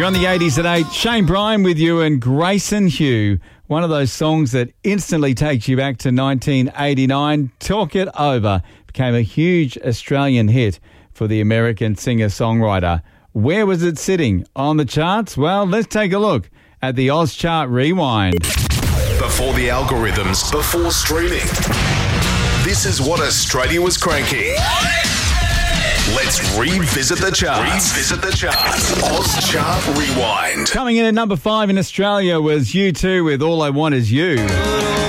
You're on the 80s at 8. Shane Bryan with you and Grayson Hugh. One of those songs that instantly takes you back to 1989. Talk It Over became a huge Australian hit for the American singer-songwriter. Where was it sitting on the charts? Well, let's take a look at the Oz Chart Rewind. Before the algorithms, before streaming. This is what Australia was cranking. Let's revisit the charts. Oz Chart Rewind. Coming in at number 5 in Australia was U2 with All I Want Is You.